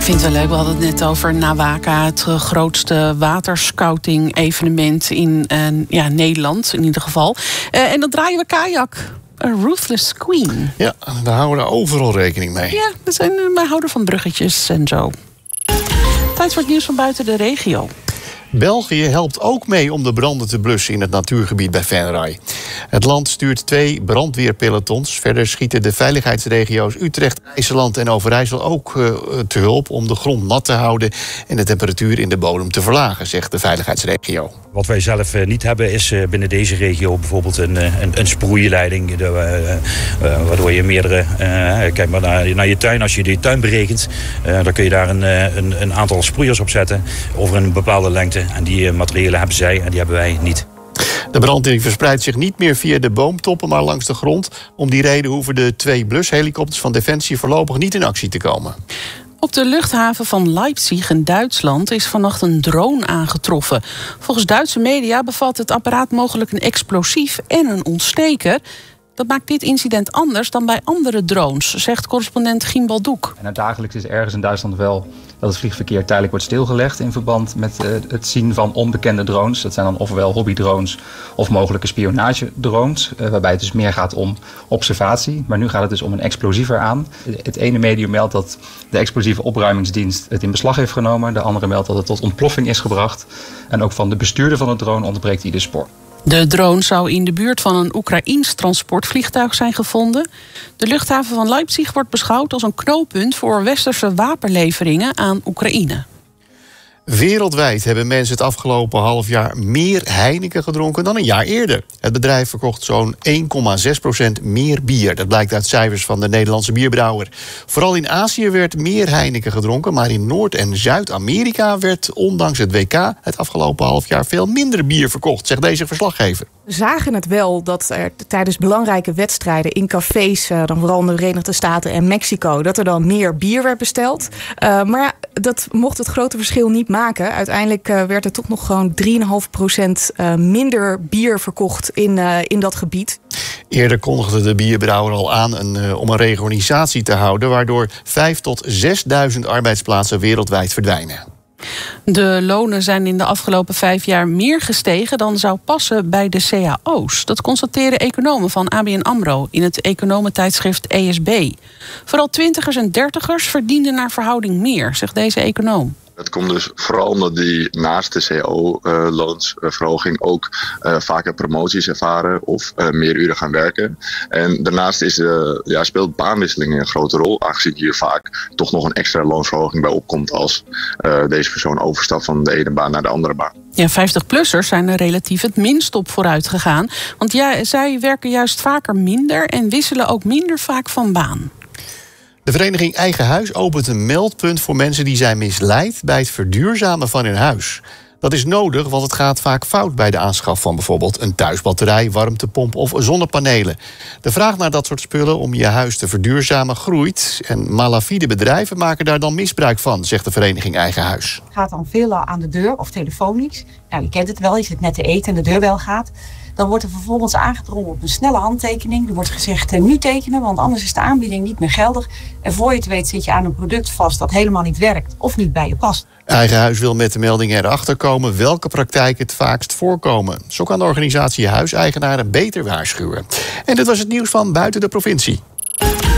Ik vind het wel leuk, we hadden het net over NAWAKA, het grootste waterscouting-evenement in Nederland in ieder geval. En dan draaien we kajak. A Ruthless Queen. Ja, we houden overal rekening mee. Ja, wij houden van bruggetjes en zo. Tijd voor het nieuws van buiten de regio. België helpt ook mee om de branden te blussen in het natuurgebied bij Venray. Het land stuurt 2 brandweerpelotons. Verder schieten de veiligheidsregio's Utrecht, IJsseland en Overijssel ook te hulp om de grond nat te houden en de temperatuur in de bodem te verlagen, zegt de veiligheidsregio. Wat wij zelf niet hebben is binnen deze regio bijvoorbeeld een sproeileiding. Waardoor je meerdere... kijk maar naar je tuin. Als je die tuin berekent, dan kun je daar een aantal sproeiers op zetten over een bepaalde lengte. En die materialen hebben zij en die hebben wij niet. De brand verspreidt zich niet meer via de boomtoppen, maar langs de grond. Om die reden hoeven de 2 blushelikopters van Defensie voorlopig niet in actie te komen. Op de luchthaven van Leipzig in Duitsland is vannacht een drone aangetroffen. Volgens Duitse media bevat het apparaat mogelijk een explosief en een ontsteker. Dat maakt dit incident anders dan bij andere drones, zegt correspondent Gimbal Doek. En dagelijks is ergens in Duitsland wel dat het vliegverkeer tijdelijk wordt stilgelegd in verband met het zien van onbekende drones. Dat zijn dan ofwel hobbydrones of mogelijke spionagedrones, waarbij het dus meer gaat om observatie. Maar nu gaat het dus om een explosief eraan. Het ene medium meldt dat de explosieve opruimingsdienst het in beslag heeft genomen. De andere meldt dat het tot ontploffing is gebracht. En ook van de bestuurder van de drone ontbreekt ieder spoor. De drone zou in de buurt van een Oekraïens transportvliegtuig zijn gevonden. De luchthaven van Leipzig wordt beschouwd als een knooppunt voor westerse wapenleveringen aan Oekraïne. Wereldwijd hebben mensen het afgelopen half jaar meer Heineken gedronken dan een jaar eerder. Het bedrijf verkocht zo'n 1,6% meer bier. Dat blijkt uit cijfers van de Nederlandse bierbrouwer. Vooral in Azië werd meer Heineken gedronken, maar in Noord- en Zuid-Amerika werd ondanks het WK het afgelopen half jaar veel minder bier verkocht, zegt deze verslaggever. We zagen het wel dat er tijdens belangrijke wedstrijden in cafés, dan vooral in de Verenigde Staten en Mexico, dat er dan meer bier werd besteld. Maar ja, dat mocht het grote verschil niet maken. Uiteindelijk werd er toch nog gewoon 3,5% minder bier verkocht in dat gebied. Eerder kondigde de bierbrouwer al aan om een reorganisatie te houden, waardoor 5.000 tot 6.000 arbeidsplaatsen wereldwijd verdwijnen. De lonen zijn in de afgelopen 5 jaar meer gestegen dan zou passen bij de cao's. Dat constateren economen van ABN AMRO in het economentijdschrift ESB. Vooral 20ers en 30ers verdienden naar verhouding meer, zegt deze econoom. Het komt dus vooral omdat die naast de cao-loonsverhoging ook vaker promoties ervaren of meer uren gaan werken. En daarnaast speelt baanwisseling een grote rol, aangezien hier vaak toch nog een extra loonsverhoging bij opkomt als deze persoon overstapt van de ene baan naar de andere baan. Ja, 50-plussers zijn er relatief het minst op vooruit gegaan. Want zij werken juist vaker minder en wisselen ook minder vaak van baan. De vereniging Eigen Huis opent een meldpunt voor mensen die zijn misleid bij het verduurzamen van hun huis. Dat is nodig, want het gaat vaak fout bij de aanschaf van bijvoorbeeld een thuisbatterij, warmtepomp of zonnepanelen. De vraag naar dat soort spullen om je huis te verduurzamen groeit. En malafide bedrijven maken daar dan misbruik van, zegt de vereniging Eigen Huis. Het gaat dan veelal aan de deur of telefonisch. Nou, je kent het wel, je zit net te eten en de deurbel gaat. Dan wordt er vervolgens aangedrongen op een snelle handtekening. Er wordt gezegd nu tekenen, want anders is de aanbieding niet meer geldig. En voor je het weet zit je aan een product vast dat helemaal niet werkt of niet bij je past. Eigen Huis wil met de meldingen erachter komen welke praktijken het vaakst voorkomen. Zo kan de organisatie huiseigenaren beter waarschuwen. En dit was het nieuws van buiten de provincie.